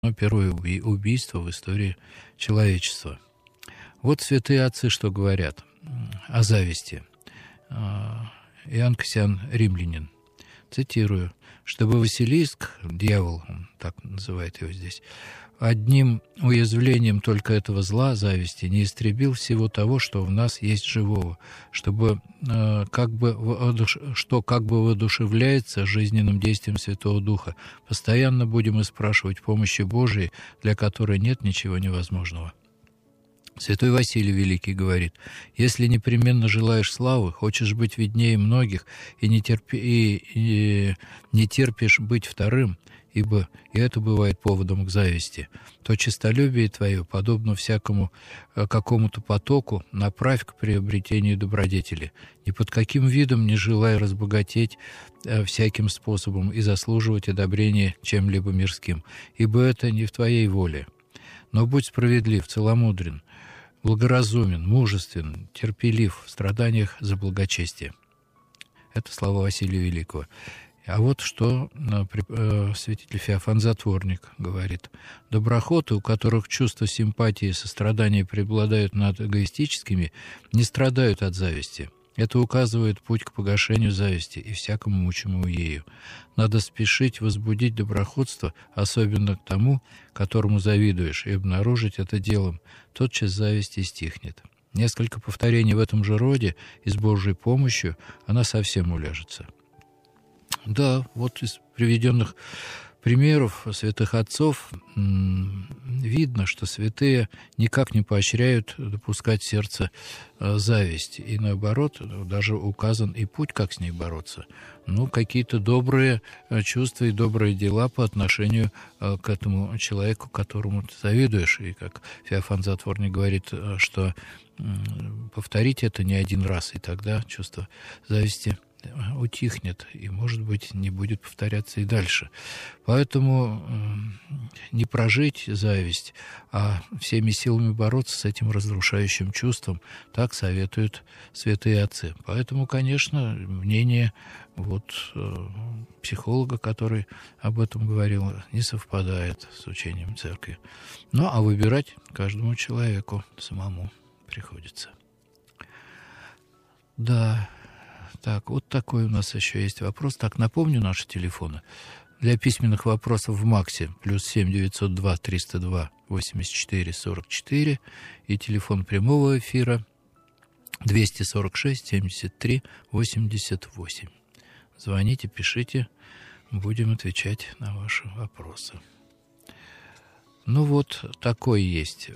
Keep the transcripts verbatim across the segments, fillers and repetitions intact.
первое уби- убийство в истории человечества. Вот святые отцы что говорят о зависти. Иоанн Кассиан Римлянин. Цитирую. «Чтобы Василиск, дьявол, он так называет его здесь, одним уязвлением только этого зла, зависти, не истребил всего того, что в нас есть живого, чтобы, э, как бы, воодуш... что как бы воодушевляется жизненным действием Святого Духа. Постоянно будем и спрашивать помощи Божией, для которой нет ничего невозможного». Святой Василий Великий говорит: «Если непременно желаешь славы, хочешь быть виднее многих и не, терпи, и, и не терпишь быть вторым, ибо и это бывает поводом к зависти, то честолюбие твое, подобно всякому какому-то потоку, направь к приобретению добродетели. Ни под каким видом не желай разбогатеть всяким способом и заслуживать одобрения чем-либо мирским, ибо это не в твоей воле. Но будь справедлив, целомудрен, благоразумен, мужествен, терпелив в страданиях за благочестие». Это слова Василия Великого. А вот что э, святитель Феофан Затворник говорит. «Доброхоты, у которых чувства симпатии и сострадания преобладают над эгоистическими, не страдают от зависти. Это указывает путь к погашению зависти и всякому мучимому ею. Надо спешить возбудить доброходство, особенно к тому, которому завидуешь, и обнаружить это делом. Тотчас зависть и стихнет. Несколько повторений в этом же роде, и с Божьей помощью она совсем уляжется». Да, вот из приведенных примеров святых отцов видно, что святые никак не поощряют допускать в сердце зависть. И наоборот, даже указан и путь, как с ней бороться. Ну, какие-то добрые чувства и добрые дела по отношению к этому человеку, которому ты завидуешь. И как Феофан Затворник говорит, что повторить это не один раз, и тогда чувство зависти утихнет и, может быть, не будет повторяться и дальше. Поэтому э, не прожить зависть, а всеми силами бороться с этим разрушающим чувством, так советуют святые отцы. Поэтому, конечно, мнение вот, э, психолога, который об этом говорил, не совпадает с учением церкви. Ну, а выбирать каждому человеку самому приходится. Да. Так, вот такой у нас еще есть вопрос. Так, напомню наши телефоны. Для письменных вопросов в МАКСе плюс семь девятьсот два триста два восемьдесят четыре сорок четыре и телефон прямого эфира двести сорок шесть семьдесят три восемьдесят восемь. Звоните, пишите, будем отвечать на ваши вопросы. Ну вот, такой есть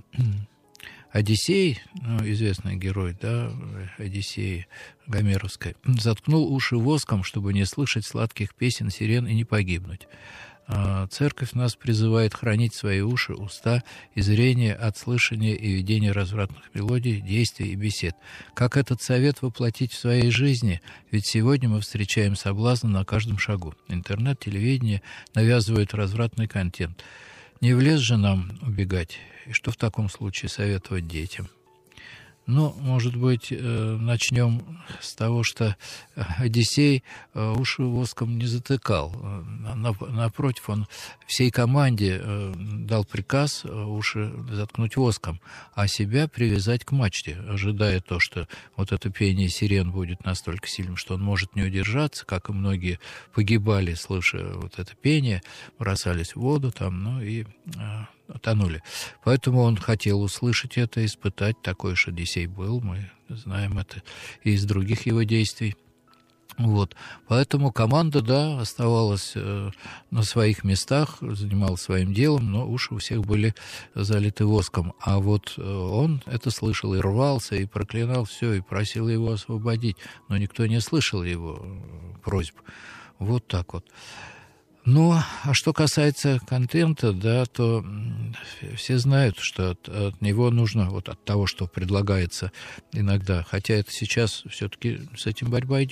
Одиссей, ну, известный герой, да, Одиссеи гомеровской, заткнул уши воском, чтобы не слышать сладких песен, сирен и не погибнуть. Церковь нас призывает хранить свои уши, уста и зрение от слышания и видения развратных мелодий, действий и бесед. Как этот совет воплотить в своей жизни? Ведь сегодня мы встречаем соблазны на каждом шагу. Интернет, телевидение навязывают развратный контент. Не в лес же нам убегать. И что в таком случае советовать детям? Ну, может быть, начнем с того, что Одиссей уши воском не затыкал. Напротив, он всей команде дал приказ уши заткнуть воском, а себя привязать к мачте, ожидая то, что вот это пение сирен будет настолько сильным, что он может не удержаться, как и многие погибали, слыша вот это пение, бросались в воду там, ну и тонули. Поэтому он хотел услышать это, испытать. Такой уж Одиссей был, мы знаем это и из других его действий. Вот. Поэтому команда, да, оставалась э, на своих местах, занималась своим делом, но уши у всех были залиты воском. А вот э, он это слышал и рвался, и проклинал все, и просил его освободить. Но никто не слышал его просьб. Вот так вот. Ну, а что касается контента, да, то все знают, что от, от него нужно, вот от того, что предлагается иногда, хотя это сейчас все-таки с этим борьба идет.